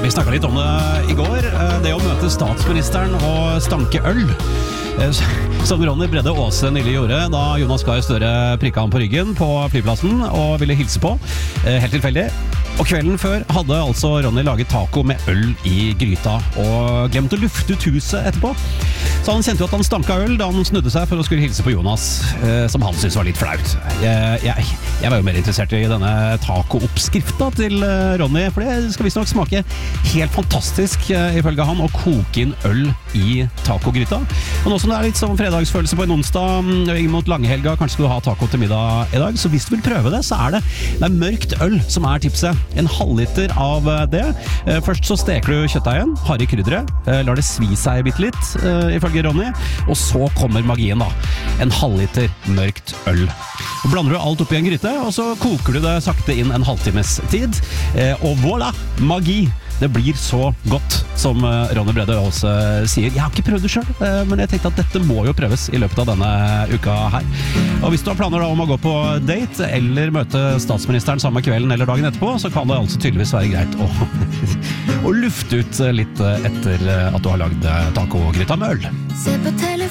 Vi snakket litt om det i går, det å møte statsministeren og stanke øl. Som Ronny Brede Aase nylig gjorde da Jonas Gahr Støre prikket han på ryggen på flyplassen og ville hilse på. Helt tilfeldig. Og kvelden før hadde altså Ronny laget taco med øl i gryta og glemt å lufte ut huset etterpå. Så han kjente jo at han stanka øl da han snudde seg for å skulle hilse på Jonas, som han syntes var litt flaut. Jeg var jo mer interessert i denne taco-oppskrifta til Ronny, for det skal visst nok smake helt fantastisk ifølge han å koke inn øl i tacogryta. Og nå som det er litt sånn fredagsfølelse på en onsdag, inn mot langhelga, kanskje du har taco til middag i dag, så hvis du vil prøve det, så er det mørkt øl som er tipset. En halvliter av det. Først så steker du kjøttdeigen, har i krydderet, lar det svi seg bitte litt, ifølge Ronny, og så kommer magien da. En halvliter mørkt øl. Og blander du alt opp i en gryte, og så koker du det sakte inn en halvtimes tid, og voilà, magi! Det blir så godt, som Ronny Brede Aase sier. Jeg har ikke prøvd det selv, men jeg tenkte at dette må jo prøves i løpet av denne uka her. Og hvis du har planer da om å gå på date, eller møte statsministeren samme kvelden eller dagen etterpå, så kan det altså tydeligvis være greit å lufte ut litt etter at du har lagd tacogryta med øl.